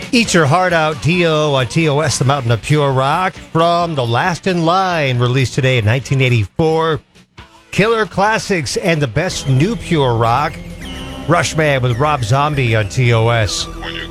Eat Your Heart Out, Dio on TOS, the Mountain of Pure Rock, from The Last in Line, released today in 1984. Killer Classics and the Best New Pure Rock, Rushman with Rob Zombie on TOS. When you